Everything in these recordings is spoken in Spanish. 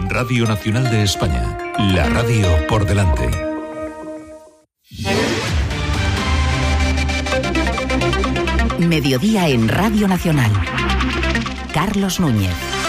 Radio Nacional de España, la radio por delante. Mediodía en Radio Nacional. Carlos Núñez.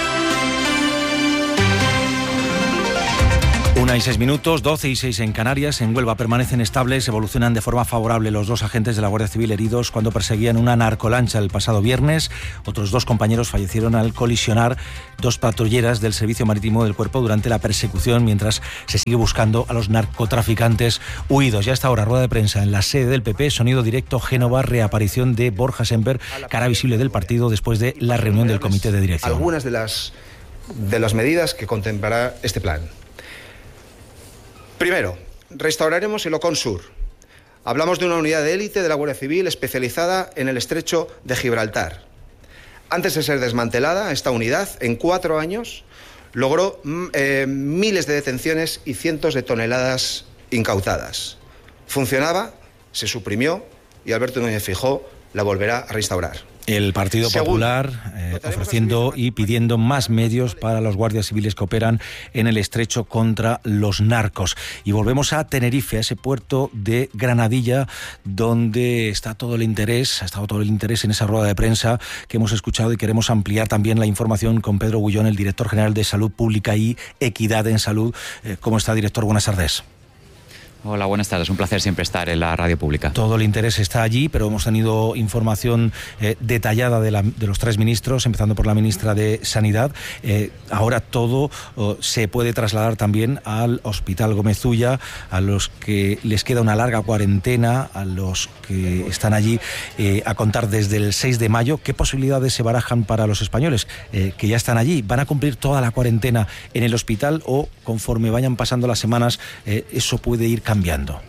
1:06, 12:06 en Canarias. En Huelva permanecen estables, evolucionan de forma favorable los dos agentes de la Guardia Civil heridos cuando perseguían una narcolancha el pasado viernes. Otros dos compañeros fallecieron al colisionar dos patrulleras del Servicio Marítimo del Cuerpo durante la persecución, mientras se sigue buscando a los narcotraficantes huidos. Ya hasta ahora, rueda de prensa en la sede del PP, sonido directo Génova, reaparición de Borja Semper, cara visible del partido después de la reunión del comité de dirección. Algunas de las medidas que contemplará este plan. Primero, restauraremos el Ocon Sur. Hablamos de una unidad de élite de la Guardia Civil especializada en el estrecho de Gibraltar. Antes de ser desmantelada, esta unidad, en 4 años, logró miles de detenciones y cientos de toneladas incautadas. Funcionaba, se suprimió y Alberto Núñez Feijóo la volverá a restaurar. El Partido Popular ofreciendo y pidiendo más medios para los guardias civiles que operan en el estrecho contra los narcos. Y volvemos a Tenerife, a ese puerto de Granadilla, donde está todo el interés, ha estado todo el interés en esa rueda de prensa que hemos escuchado, y queremos ampliar también la información con Pedro Gullón, el director general de Salud Pública y Equidad en Salud. ¿Cómo está, director? Buenas tardes. Hola, buenas tardes. Un placer siempre estar en la radio pública. Todo el interés está allí, pero hemos tenido información detallada de los 3 ministros, empezando por la ministra de Sanidad. Ahora todo se puede trasladar también al Hospital Gómez Ulla, a los que les queda una larga cuarentena, a los que están allí a contar desde el 6 de mayo. ¿Qué posibilidades se barajan para los españoles que ya están allí? ¿Van a cumplir toda la cuarentena en el hospital o, conforme vayan pasando las semanas, eso puede ir cambiando?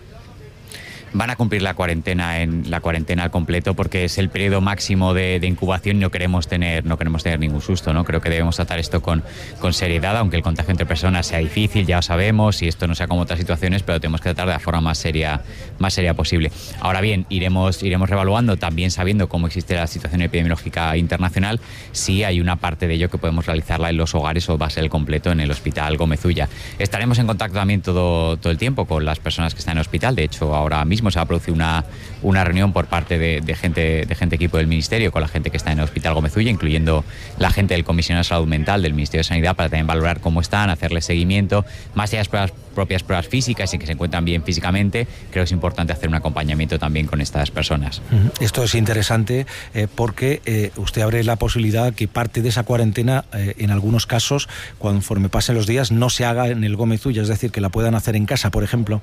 Van a cumplir la cuarentena al completo, porque es el periodo máximo de incubación y no queremos tener ningún susto, ¿no? Creo que debemos tratar esto con seriedad, aunque el contagio entre personas sea difícil, ya lo sabemos, y esto no sea como otras situaciones, pero tenemos que tratar de la forma más seria posible. Ahora bien, iremos reevaluando, también sabiendo cómo existe la situación epidemiológica internacional, si hay una parte de ello que podemos realizarla en los hogares o va a ser el completo en el Hospital Gómez Ulla. Estaremos en contacto también todo el tiempo con las personas que están en el hospital. De hecho, ahora mismo se va a producir una reunión por parte de gente equipo del Ministerio con la gente que está en el Hospital Gómez Ulla, incluyendo la gente del Comisionado de Salud Mental del Ministerio de Sanidad, para también valorar cómo están, hacerles seguimiento, más allá de las propias pruebas físicas y que se encuentran bien físicamente. Creo que es importante hacer un acompañamiento también con estas personas. Esto es interesante porque usted abre la posibilidad que parte de esa cuarentena, en algunos casos, conforme pasen los días, no se haga en el Gómez Ulla, es decir, que la puedan hacer en casa, por ejemplo.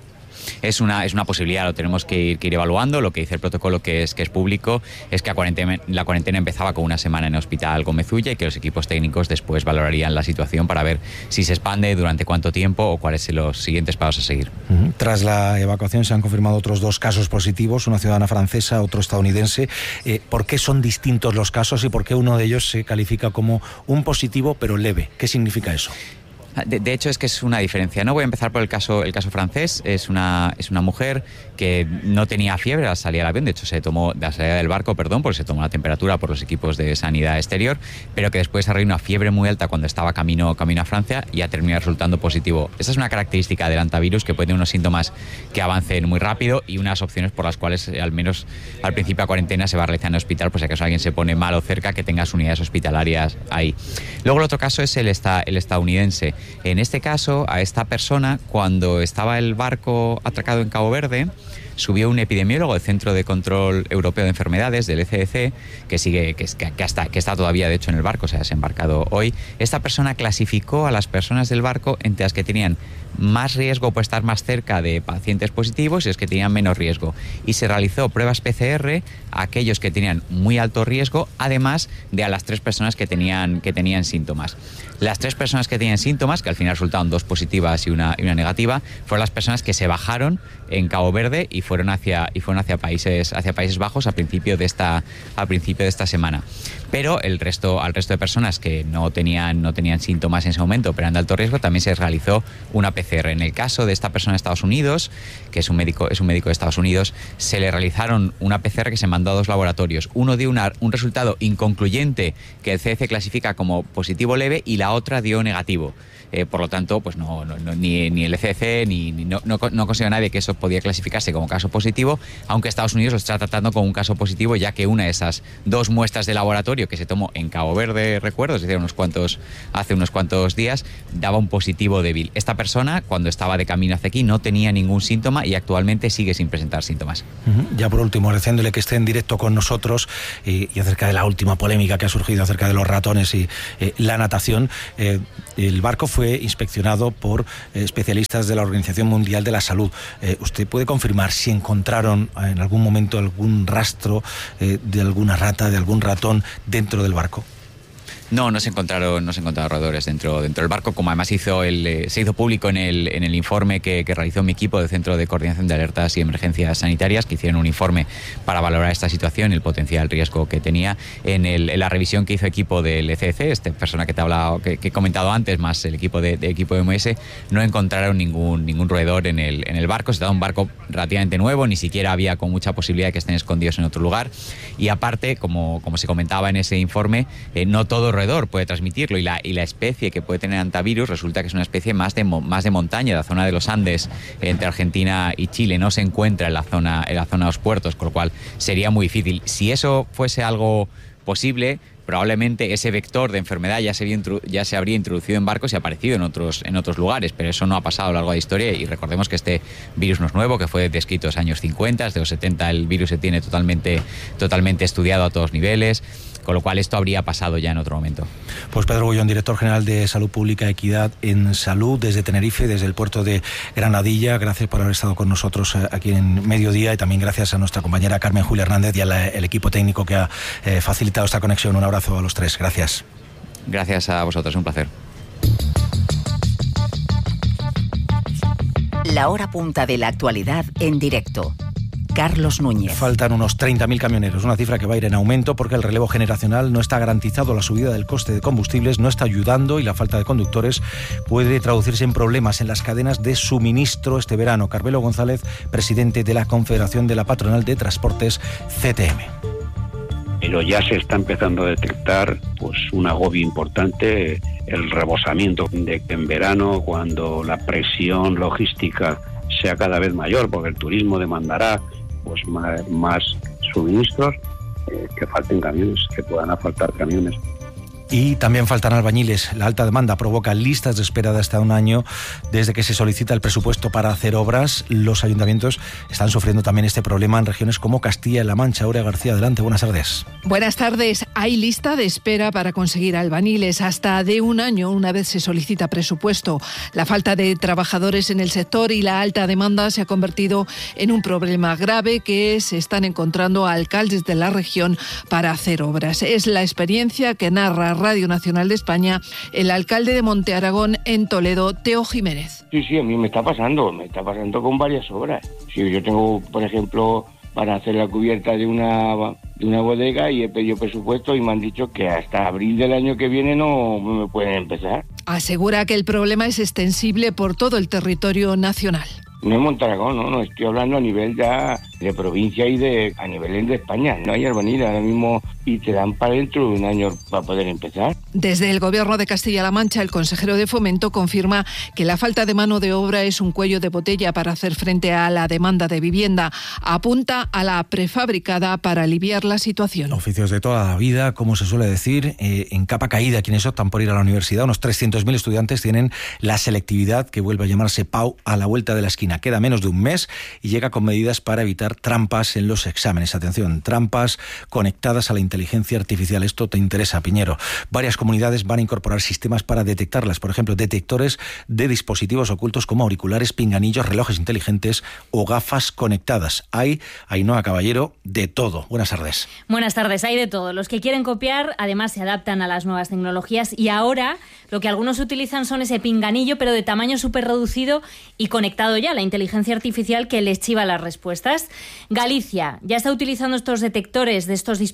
Es una posibilidad, lo tenemos que ir evaluando. Lo que dice el protocolo, que es público, es que la cuarentena empezaba con una semana en el Hospital Gómez Ulla y que los equipos técnicos después valorarían la situación para ver si se expande, durante cuánto tiempo o cuáles son los siguientes pasos a seguir. Tras la evacuación se han confirmado otros 2 casos positivos, una ciudadana francesa, otro estadounidense. ¿Por qué son distintos los casos y por qué uno de ellos se califica como un positivo pero leve? ¿Qué significa eso? De hecho, es que es una diferencia. No voy a empezar por el caso francés. Es una mujer que no tenía fiebre al salir al avión. De hecho, se tomó la salida del barco, porque se tomó la temperatura por los equipos de sanidad exterior, pero que después desarrolló una fiebre muy alta cuando estaba camino a Francia y ha terminado resultando positivo. Esa es una característica del hantavirus, que puede tener unos síntomas que avancen muy rápido y unas opciones por las cuales, al menos al principio, la cuarentena se va a realizar en el hospital, pues si acaso alguien se pone mal o cerca, que tengas unidades hospitalarias ahí. Luego el otro caso es el estadounidense. En este caso, a esta persona, cuando estaba el barco atracado en Cabo Verde, subió un epidemiólogo del Centro de Control Europeo de Enfermedades, del ECDC, que está todavía, de hecho, en el barco, se ha desembarcado hoy. Esta persona clasificó a las personas del barco entre las que tenían más riesgo por estar más cerca de pacientes positivos y los que tenían menos riesgo. Y se realizó pruebas PCR a aquellos que tenían muy alto riesgo, además de a las 3 personas que tenían síntomas. Las 3 personas que tenían síntomas, que al final resultaron 2 positivas y una negativa, fueron las personas que se bajaron en Cabo Verde y fueron hacia Países Bajos a principio de esta semana. Pero al resto de personas que no tenían síntomas en ese momento, pero eran de alto riesgo, también se realizó una PCR. En el caso de esta persona de Estados Unidos, que es un médico de Estados Unidos, se le realizaron una PCR que se mandó a 2 laboratorios. Uno dio un resultado inconcluyente que el CDC clasifica como positivo leve y la otra dio negativo. Por lo tanto, pues ni el CDC no consiguió nadie que eso podía clasificarse como caso positivo, aunque Estados Unidos lo está tratando como un caso positivo, ya que una de esas 2 muestras de laboratorio que se tomó en Cabo Verde, recuerdo, es decir, hace unos cuantos días, daba un positivo débil. Esta persona, cuando estaba de camino hacia aquí, no tenía ningún síntoma y actualmente sigue sin presentar síntomas. Ya por último, agradeciéndole que esté en directo con nosotros y acerca de la última polémica que ha surgido acerca de los ratones y la natación, el barco fue inspeccionado por especialistas de la Organización Mundial de la Salud. ¿Usted puede confirmar si encontraron en algún momento algún rastro de alguna rata, de algún ratón dentro del barco? No se encontraron roedores dentro del barco, como además se hizo público en el informe que realizó mi equipo del Centro de Coordinación de Alertas y Emergencias Sanitarias, que hicieron un informe para valorar esta situación, el potencial riesgo que tenía. En la revisión que hizo equipo del ECDC, esta persona que te he hablado, que he comentado antes, más el equipo de OMS, no encontraron ningún roedor en el barco. Se trata de un barco relativamente nuevo, ni siquiera había con mucha posibilidad de que estén escondidos en otro lugar. Y aparte, como se comentaba en ese informe, no todo roedor puede transmitirlo y la especie que puede tener antivirus resulta que es una especie más de montaña, de la zona de los Andes entre Argentina y Chile, no se encuentra en la zona de los puertos, con lo cual sería muy difícil. Si eso fuese algo posible, probablemente ese vector de enfermedad ya se habría introducido en barcos y aparecido en otros lugares, pero eso no ha pasado a lo largo de la historia y recordemos que este virus no es nuevo, que fue descrito en los años 50, desde los 70 el virus se tiene totalmente estudiado a todos niveles, con lo cual esto habría pasado ya en otro momento. Pues Pedro Bullón, director general de Salud Pública y Equidad en Salud, desde Tenerife, desde el puerto de Granadilla, gracias por haber estado con nosotros aquí en Mediodía y también gracias a nuestra compañera Carmen Julia Hernández y al equipo técnico que ha facilitado esta conexión. Un abrazo a los tres, gracias. Gracias a vosotros, un placer. La hora punta de la actualidad en directo. Carlos Núñez. Faltan unos 30.000 camioneros, una cifra que va a ir en aumento porque el relevo generacional no está garantizado, la subida del coste de combustibles no está ayudando y la falta de conductores puede traducirse en problemas en las cadenas de suministro este verano. Carmelo González, presidente de la Confederación de la Patronal de Transportes, CTM. Pero ya se está empezando a detectar pues un agobio importante, el rebosamiento de que en verano, cuando la presión logística sea cada vez mayor, porque el turismo demandará pues más suministros, que falten camiones, que puedan faltar camiones. Y también faltan albañiles. La alta demanda provoca listas de espera de hasta un año desde que se solicita el presupuesto para hacer obras. Los ayuntamientos están sufriendo también este problema en regiones como Castilla-La Mancha. Aurea García, adelante, buenas tardes. Buenas tardes. Hay lista de espera para conseguir albañiles hasta de un año una vez se solicita presupuesto. La falta de trabajadores en el sector y la alta demanda se ha convertido en un problema grave que se están encontrando alcaldes de la región para hacer obras. Es la experiencia que narra Radio Nacional de España el alcalde de Monte Aragón en Toledo, Teo Jiménez. Sí, a mí me está pasando con varias obras. Sí, yo tengo, por ejemplo, para hacer la cubierta de una bodega y he pedido presupuesto y me han dicho que hasta abril del año que viene no me pueden empezar. Asegura que el problema es extensible por todo el territorio nacional. No en Montaragón, no, estoy hablando a nivel ya de provincia y a nivel de España. No hay albañiles ahora mismo y te dan para dentro de un año para poder empezar. Desde el Gobierno de Castilla-La Mancha, el consejero de Fomento confirma que la falta de mano de obra es un cuello de botella para hacer frente a la demanda de vivienda. Apunta a la prefabricada para aliviar la situación. Oficios de toda la vida, como se suele decir, en capa caída. Quienes optan por ir a la universidad, unos 300.000 estudiantes tienen la selectividad que vuelve a llamarse PAU a la vuelta de la esquina. Queda menos de un mes y llega con medidas para evitar trampas en los exámenes. Atención, trampas conectadas a la inteligencia artificial. Esto te interesa, Piñero. Varias comunidades van a incorporar sistemas para detectarlas. Por ejemplo, detectores de dispositivos ocultos como auriculares, pinganillos, relojes inteligentes o gafas conectadas. Hay, Ainhoa Caballero, de todo. Buenas tardes. Buenas tardes, hay de todo. Los que quieren copiar, además, se adaptan a las nuevas tecnologías y ahora lo que algunos utilizan son ese pinganillo, pero de tamaño súper reducido y conectado ya a la inteligencia artificial que les chiva las respuestas. Galicia ya está utilizando estos detectores de estos dispositivos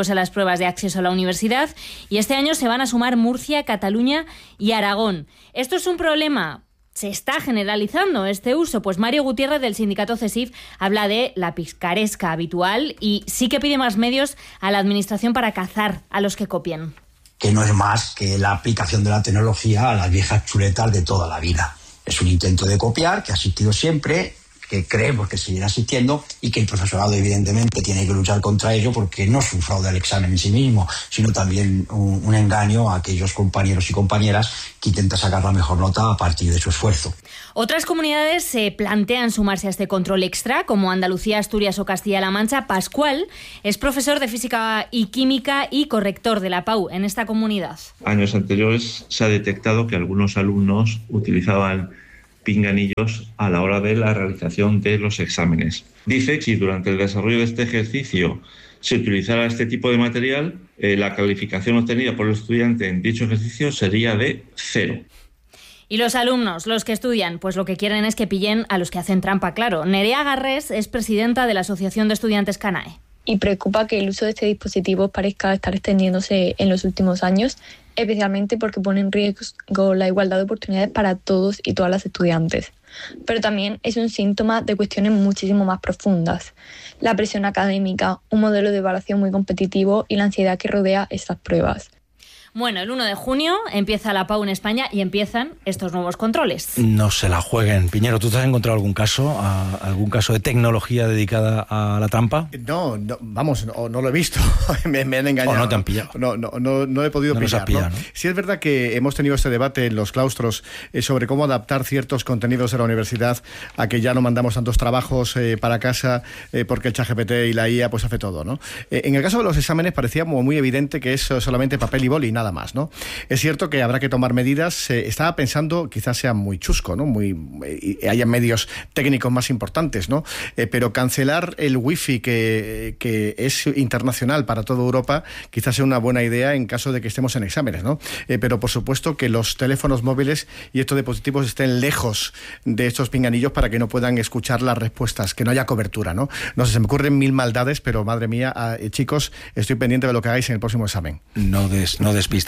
presentándose a las pruebas de acceso a la universidad, y este año se van a sumar Murcia, Cataluña y Aragón. ¿Esto es un problema? ¿Se está generalizando este uso? Pues Mario Gutiérrez, del sindicato CESIF, habla de la picaresca habitual y sí que pide más medios a la administración para cazar a los que copian. Que no es más que la aplicación de la tecnología a las viejas chuletas de toda la vida. Es un intento de copiar que ha existido siempre, que creemos que seguirá existiendo y que el profesorado evidentemente tiene que luchar contra ello, porque no es un fraude al examen en sí mismo, sino también un engaño a aquellos compañeros y compañeras que intentan sacar la mejor nota a partir de su esfuerzo. Otras comunidades se plantean sumarse a este control extra, como Andalucía, Asturias o Castilla-La Mancha. Pascual es profesor de Física y Química y corrector de la PAU en esta comunidad. Años anteriores se ha detectado que algunos alumnos utilizaban pinganillos a la hora de la realización de los exámenes. Dice que si durante el desarrollo de este ejercicio se utilizara este tipo de material, la calificación obtenida por el estudiante en dicho ejercicio sería de 0. Y los alumnos, los que estudian, pues lo que quieren es que pillen a los que hacen trampa, claro. Nerea Garrés es presidenta de la Asociación de Estudiantes CANAE. Y preocupa que el uso de este dispositivo parezca estar extendiéndose en los últimos años, especialmente porque pone en riesgo la igualdad de oportunidades para todos y todas las estudiantes. Pero también es un síntoma de cuestiones muchísimo más profundas: la presión académica, un modelo de evaluación muy competitivo y la ansiedad que rodea estas pruebas. Bueno, el 1 de junio empieza la PAU en España y empiezan estos nuevos controles. No se la jueguen. Piñero, ¿tú te has encontrado algún caso de tecnología dedicada a la trampa? No, no lo he visto. me han engañado. ¿O no te han pillado? No he podido pillar. ¿No? Sí es verdad que hemos tenido este debate en los claustros sobre cómo adaptar ciertos contenidos de la universidad a que ya no mandamos tantos trabajos para casa porque el ChatGPT y la IA pues hace todo, ¿no? En el caso de los exámenes parecía muy evidente que es solamente papel y boli, nada más, ¿no? Es cierto que habrá que tomar medidas. Estaba pensando, quizás sea muy chusco, ¿no? Haya medios técnicos más importantes, ¿no? Pero cancelar el wifi que es internacional para toda Europa quizás sea una buena idea en caso de que estemos en exámenes, ¿no? Pero por supuesto que los teléfonos móviles y estos dispositivos estén lejos de estos pinganillos para que no puedan escuchar las respuestas, que no haya cobertura, ¿no? No sé, se me ocurren mil maldades, pero madre mía, chicos, estoy pendiente de lo que hagáis en el próximo examen. No despistas.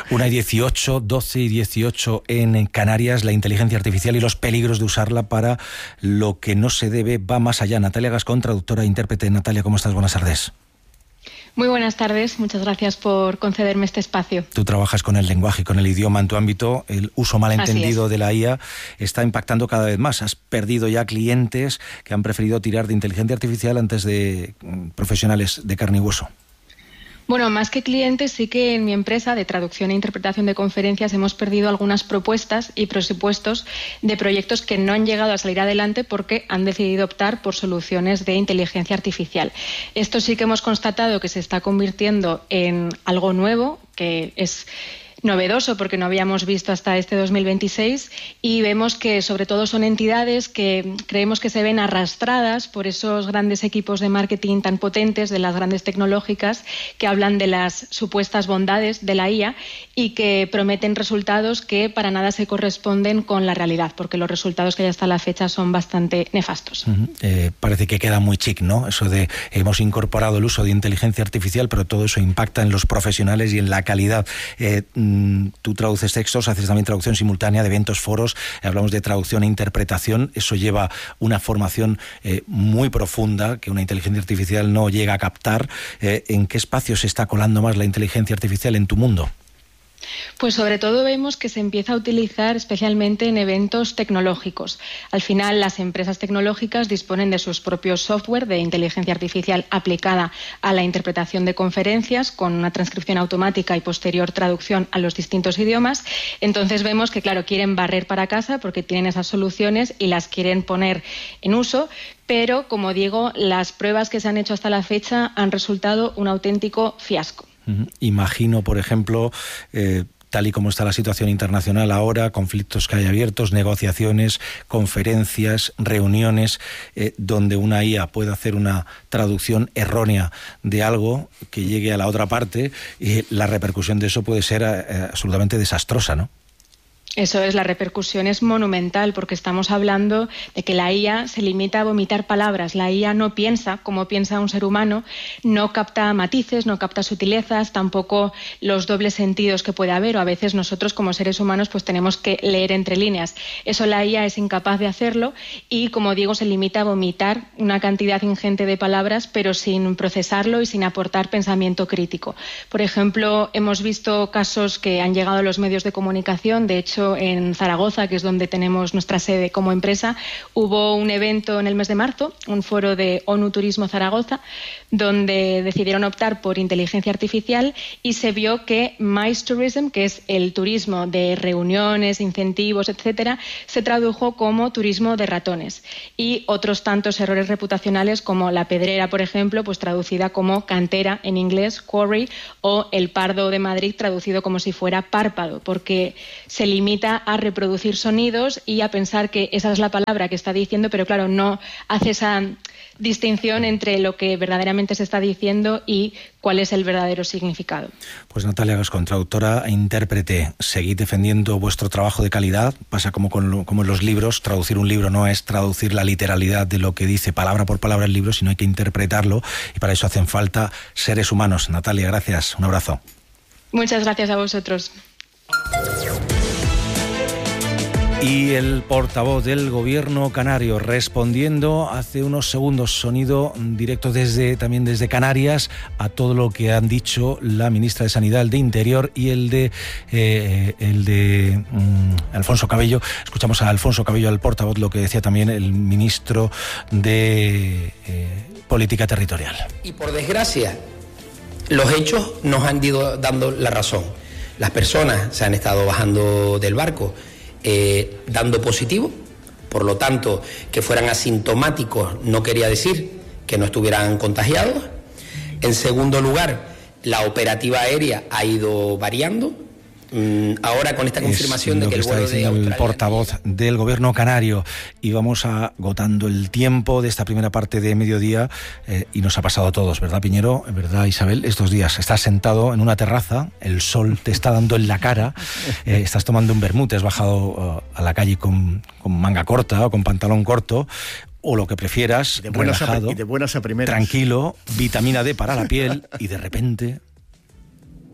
1:18, 12:18 en Canarias. La inteligencia artificial y los peligros de usarla para lo que no se debe va más allá. Natalia Gascón, traductora e intérprete. Natalia, ¿cómo estás? Buenas tardes. Muy buenas tardes, muchas gracias por concederme este espacio. Tú trabajas con el lenguaje y con el idioma en tu ámbito. El uso malentendido de la IA está impactando cada vez más. Has perdido ya clientes que han preferido tirar de inteligencia artificial antes de profesionales de carne y hueso. Bueno, más que clientes, sí que en mi empresa de traducción e interpretación de conferencias hemos perdido algunas propuestas y presupuestos de proyectos que no han llegado a salir adelante porque han decidido optar por soluciones de inteligencia artificial. Esto sí que hemos constatado que se está convirtiendo en algo nuevo, que es novedoso porque no habíamos visto hasta este 2026, y vemos que sobre todo son entidades que creemos que se ven arrastradas por esos grandes equipos de marketing tan potentes de las grandes tecnológicas que hablan de las supuestas bondades de la IA y que prometen resultados que para nada se corresponden con la realidad, porque los resultados que hay hasta la fecha son bastante nefastos. Parece que queda muy chic, ¿no? Eso de hemos incorporado el uso de inteligencia artificial, pero todo eso impacta en los profesionales y en la calidad. Tú traduces textos, haces también traducción simultánea de eventos, foros, hablamos de traducción e interpretación. Eso lleva una formación muy profunda que una inteligencia artificial no llega a captar. ¿En qué espacio se está colando más la inteligencia artificial en tu mundo? Pues sobre todo vemos que se empieza a utilizar especialmente en eventos tecnológicos. Al final, las empresas tecnológicas disponen de sus propios software de inteligencia artificial aplicada a la interpretación de conferencias con una transcripción automática y posterior traducción a los distintos idiomas. Entonces vemos que, claro, quieren barrer para casa porque tienen esas soluciones y las quieren poner en uso. Pero, como digo, las pruebas que se han hecho hasta la fecha han resultado un auténtico fiasco. Imagino, por ejemplo, tal y como está la situación internacional ahora, conflictos que hay abiertos, negociaciones, conferencias, reuniones, donde una IA puede hacer una traducción errónea de algo que llegue a la otra parte, y la repercusión de eso puede ser absolutamente desastrosa, ¿no? Eso es, la repercusión es monumental porque estamos hablando de que la IA se limita a vomitar palabras. La IA no piensa como piensa un ser humano, no capta matices, no capta sutilezas, tampoco los dobles sentidos que puede haber, o a veces nosotros como seres humanos pues tenemos que leer entre líneas. Eso la IA es incapaz de hacerlo y, como digo, se limita a vomitar una cantidad ingente de palabras pero sin procesarlo y sin aportar pensamiento crítico. Por ejemplo, hemos visto casos que han llegado a los medios de comunicación. De hecho, en Zaragoza, que es donde tenemos nuestra sede como empresa, hubo un evento en el mes de marzo, un foro de ONU Turismo Zaragoza, donde decidieron optar por inteligencia artificial y se vio que Mice Tourism, que es el turismo de reuniones, incentivos, etcétera, se tradujo como turismo de ratones. Y otros tantos errores reputacionales como la pedrera, por ejemplo, pues traducida como cantera en inglés, quarry, o el pardo de Madrid traducido como si fuera párpado, porque se limita a reproducir sonidos y a pensar que esa es la palabra que está diciendo, pero claro, no hace esa distinción entre lo que verdaderamente se está diciendo y cuál es el verdadero significado. Pues Natalia Gascón, traductora e intérprete, seguid defendiendo vuestro trabajo de calidad. Pasa como en los libros, traducir un libro no es traducir la literalidad de lo que dice palabra por palabra el libro, sino hay que interpretarlo y para eso hacen falta seres humanos. Natalia, gracias, un abrazo. Muchas gracias a vosotros. Y el portavoz del Gobierno canario respondiendo hace unos segundos, sonido directo también desde Canarias, a todo lo que han dicho la ministra de Sanidad, el de Interior y el de Alfonso Cabello. Escuchamos a Alfonso Cabello, al portavoz, lo que decía también el ministro de Política Territorial. Y por desgracia, los hechos nos han ido dando la razón. Las personas se han estado bajando del barco dando positivo, por lo tanto, que fueran asintomáticos no quería decir que no estuvieran contagiados. En segundo lugar, la operativa aérea ha ido variando. Ahora con esta confirmación de que el vuelo de Australia... el portavoz del Gobierno canario. Y vamos agotando el tiempo de esta primera parte de mediodía y nos ha pasado a todos, ¿verdad, Piñero? ¿Verdad, Isabel? Estos días estás sentado en una terraza, el sol te está dando en la cara, estás tomando un vermut, has bajado a la calle con manga corta o con pantalón corto, o lo que prefieras, relajado, y de buenas a primeras, tranquilo, vitamina D para la piel y de repente